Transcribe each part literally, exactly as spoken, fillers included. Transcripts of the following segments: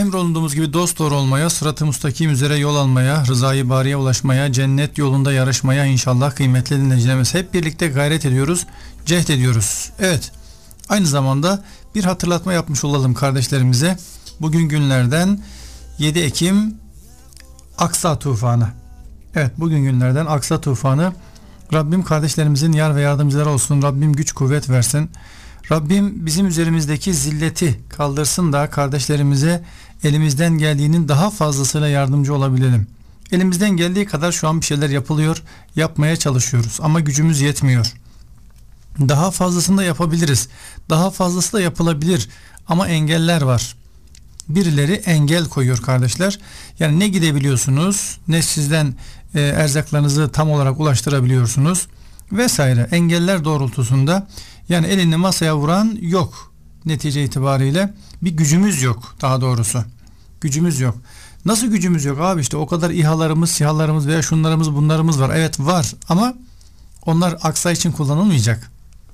emrolunduğumuz gibi dosdoğru olmaya, sırat-ı müstakim üzere yol almaya, rızayı bariye ulaşmaya, cennet yolunda yarışmaya inşallah kıymetli dinleyicilerimiz hep birlikte gayret ediyoruz, cehd ediyoruz. Evet, aynı zamanda bir hatırlatma yapmış olalım kardeşlerimize. Bugün günlerden yedi Ekim Aksa tufanı. Evet, bugün günlerden Aksa tufanı. Rabbim kardeşlerimizin yar ve yardımcıları olsun. Rabbim güç kuvvet versin. Rabbim bizim üzerimizdeki zilleti kaldırsın da kardeşlerimize elimizden geldiğinin daha fazlasıyla yardımcı olabilelim. Elimizden geldiği kadar şu an bir şeyler yapılıyor, yapmaya çalışıyoruz ama gücümüz yetmiyor. Daha fazlasını da yapabiliriz. Daha fazlası da yapılabilir ama engeller var. Birileri engel koyuyor kardeşler. Yani ne gidebiliyorsunuz, ne sizden e, erzaklarınızı tam olarak ulaştırabiliyorsunuz vesaire. Engeller doğrultusunda yani elini masaya vuran yok. Netice itibariyle bir gücümüz yok, daha doğrusu. Gücümüz yok. Nasıl gücümüz yok abi, işte o kadar İHA'larımız, SİHA'larımız veya şunlarımız bunlarımız var. Evet var ama onlar Aksa için kullanılmayacak.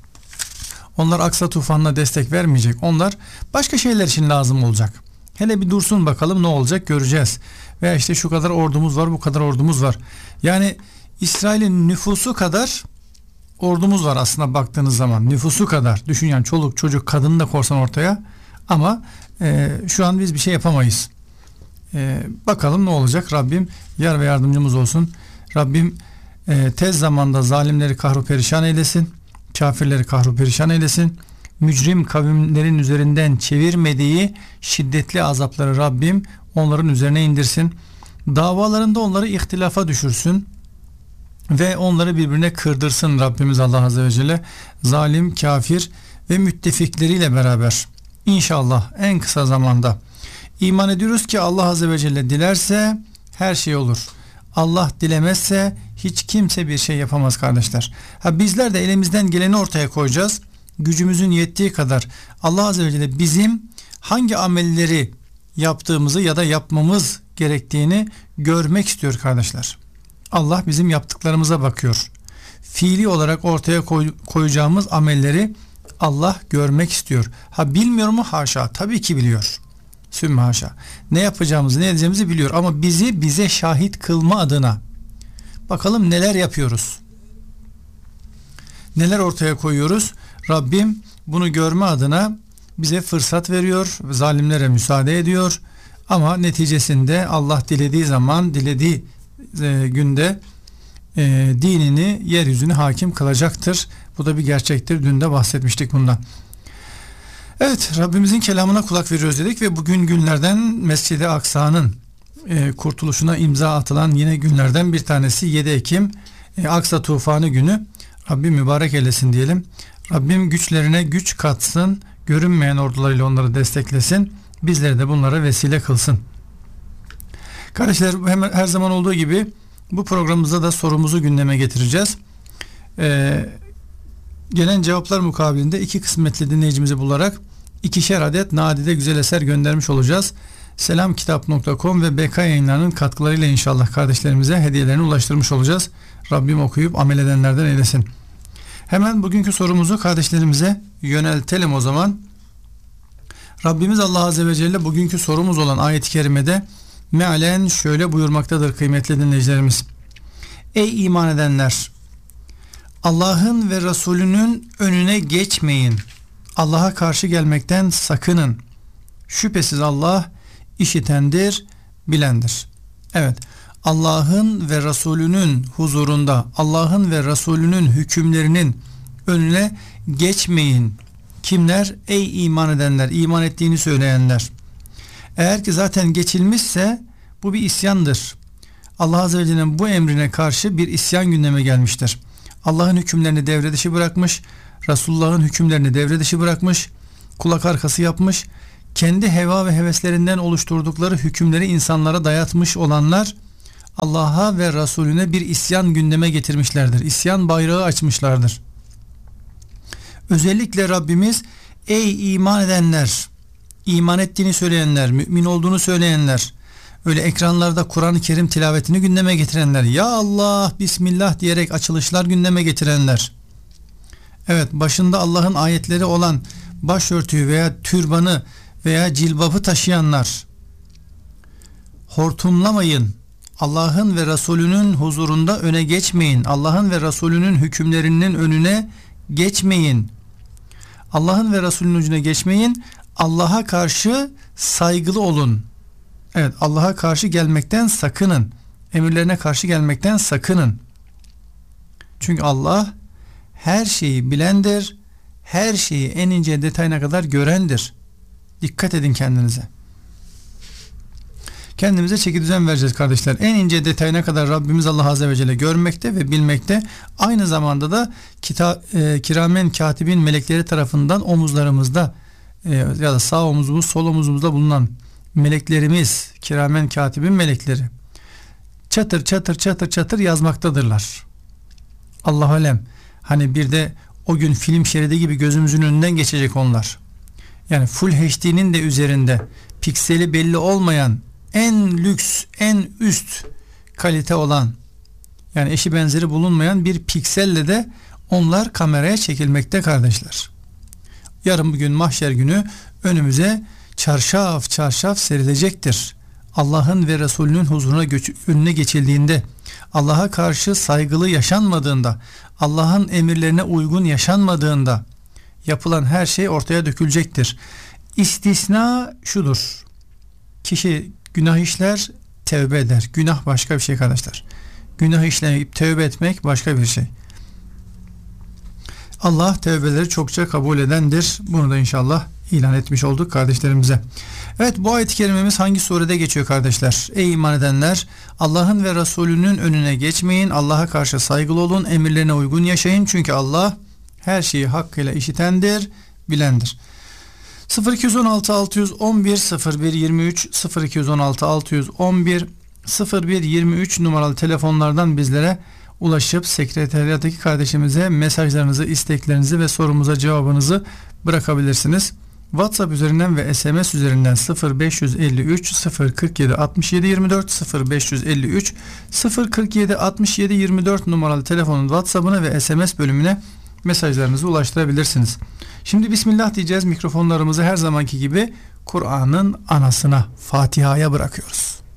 Onlar Aksa tufanına destek vermeyecek. Onlar başka şeyler için lazım olacak. Hele bir dursun bakalım ne olacak, göreceğiz. Veya işte şu kadar ordumuz var, bu kadar ordumuz var. Yani İsrail'in nüfusu kadar ordumuz var aslında baktığınız zaman. Nüfusu kadar. Düşün yani, çoluk çocuk kadını da korsan ortaya. Ama e, şu an biz bir şey yapamayız. E, bakalım ne olacak. Rabbim yar ve yardımcımız olsun. Rabbim e, tez zamanda zalimleri kahru perişan eylesin. Kafirleri kahru perişan eylesin. Mücrim kavimlerin üzerinden çevirmediği şiddetli azapları Rabbim onların üzerine indirsin. Davalarında onları ihtilafa düşürsün ve onları birbirine kırdırsın Rabbimiz Allah Azze ve Celle. Zalim, kafir ve müttefikleriyle beraber İnşallah en kısa zamanda. İman ediyoruz ki Allah Azze ve Celle dilerse her şey olur. Allah dilemezse hiç kimse bir şey yapamaz kardeşler. Ha, bizler de elimizden geleni ortaya koyacağız. Gücümüzün yettiği kadar Allah Azze ve Celle bizim hangi amelleri yaptığımızı ya da yapmamız gerektiğini görmek istiyor kardeşler. Allah bizim yaptıklarımıza bakıyor. Fiili olarak ortaya koy, koyacağımız amelleri Allah görmek istiyor. Ha, bilmiyor mu? Haşa. Tabii ki biliyor. Sümme haşa. Ne yapacağımızı, ne edeceğimizi biliyor ama bizi bize şahit kılma adına bakalım neler yapıyoruz. Neler ortaya koyuyoruz? Rabbim bunu görme adına bize fırsat veriyor, zalimlere müsaade ediyor ama neticesinde Allah dilediği zaman, dilediği e, günde e, dinini, yeryüzüne hakim kılacaktır. Bu da bir gerçektir. Dün de bahsetmiştik bundan. Evet, Rabbimizin kelamına kulak veriyoruz dedik ve bugün günlerden Mescid-i Aksa'nın e, kurtuluşuna imza atılan yine günlerden bir tanesi yedi Ekim e, Aksa tufanı günü. Rabbim mübarek eylesin diyelim. Rabbim güçlerine güç katsın, görünmeyen ordularıyla onları desteklesin, bizleri de bunlara vesile kılsın. Kardeşler, hemen her zaman olduğu gibi bu programımızda da sorumuzu gündeme getireceğiz. Ee, gelen cevaplar mukabilinde iki kısmetli dinleyicimizi bularak ikişer adet nadide güzel eser göndermiş olacağız. selamkitap nokta com ve B K yayınlarının katkılarıyla inşallah kardeşlerimize hediyelerini ulaştırmış olacağız. Rabbim okuyup amel edenlerden eylesin. Hemen bugünkü sorumuzu kardeşlerimize yöneltelim o zaman. Rabbimiz Allah Azze ve Celle bugünkü sorumuz olan ayet-i kerimede mealen şöyle buyurmaktadır kıymetli dinleyicilerimiz. Ey iman edenler! Allah'ın ve Resulünün önüne geçmeyin. Allah'a karşı gelmekten sakının. Şüphesiz Allah işitendir, bilendir. Evet, Allah'ın ve Resulünün huzurunda, Allah'ın ve Resulünün hükümlerinin önüne geçmeyin. Kimler? Ey iman edenler, iman ettiğini söyleyenler. Eğer ki zaten geçilmişse bu bir isyandır. Allah Azze ve Celle'nin bu emrine karşı bir isyan gündeme gelmiştir. Allah'ın hükümlerini devre dışı bırakmış, Resulullah'ın hükümlerini devre dışı bırakmış, kulak arkası yapmış, kendi heva ve heveslerinden oluşturdukları hükümleri insanlara dayatmış olanlar Allah'a ve Resulüne bir isyan gündeme getirmişlerdir. İsyan bayrağı açmışlardır. Özellikle Rabbimiz ey iman edenler, iman ettiğini söyleyenler, mümin olduğunu söyleyenler, öyle ekranlarda Kur'an-ı Kerim tilavetini gündeme getirenler, ya Allah, Bismillah diyerek açılışlar gündeme getirenler, evet, başında Allah'ın ayetleri olan başörtüyü veya türbanı veya cilbabı taşıyanlar, hortumlamayın. Allah'ın ve Resulünün huzurunda öne geçmeyin. Allah'ın ve Resulünün hükümlerinin önüne geçmeyin. Allah'ın ve Resulünün önüne geçmeyin. Allah'a karşı saygılı olun. Evet, Allah'a karşı gelmekten sakının. Emirlerine karşı gelmekten sakının. Çünkü Allah her şeyi bilendir. Her şeyi en ince detayına kadar görendir. Dikkat edin kendinize. Kendimize çeki düzen vereceğiz kardeşler. En ince detayına kadar Rabbimiz Allah Azze ve Celle görmekte ve bilmekte. Aynı zamanda da kita, e, kiramen katibin melekleri tarafından omuzlarımızda e, ya da sağ omuzumuz sol omuzumuzda bulunan meleklerimiz, kiramen katibin melekleri çatır çatır çatır çatır yazmaktadırlar. Allah alem. Hani bir de o gün film şeridi gibi gözümüzün önünden geçecek onlar. Yani Full H D'nin de üzerinde pikseli belli olmayan en lüks, en üst kalite olan, yani eşi benzeri bulunmayan bir pikselle de onlar kameraya çekilmekte kardeşler. Yarın bugün mahşer günü önümüze çarşaf çarşaf serilecektir. Allah'ın ve Resulünün huzuruna göç, önüne geçildiğinde, Allah'a karşı saygılı yaşanmadığında, Allah'ın emirlerine uygun yaşanmadığında yapılan her şey ortaya dökülecektir. İstisna şudur: kişi günah işler, tevbe eder. Günah başka bir şey kardeşler. Günah işlemeyip tevbe etmek başka bir şey. Allah tevbeleri çokça kabul edendir. Bunu da inşallah ilan etmiş olduk kardeşlerimize. Evet, bu ayet-i kerimemiz hangi surede geçiyor kardeşler? Ey iman edenler, Allah'ın ve Resulünün önüne geçmeyin. Allah'a karşı saygılı olun. Emirlerine uygun yaşayın. Çünkü Allah her şeyi hakkıyla işitendir, bilendir. sıfır iki on altı altı yüz on bir sıfır bir yirmi üç sıfır iki on altı altı yüz on bir sıfır bir yirmi üç numaralı telefonlardan bizlere ulaşıp sekreteriyattaki kardeşimize mesajlarınızı, isteklerinizi ve sorumuza cevabınızı bırakabilirsiniz. WhatsApp üzerinden ve S M S üzerinden sıfır beş yüz elli üç sıfır kırk yedi altmış yedi yirmi dört sıfır beş yüz elli üç sıfır kırk yedi altmış yedi yirmi dört numaralı telefonun WhatsApp'ına ve S M S bölümüne mesajlarınızı ulaştırabilirsiniz. Şimdi Bismillah diyeceğiz. Mikrofonlarımızı her zamanki gibi Kur'an'ın anasına, Fatiha'ya bırakıyoruz.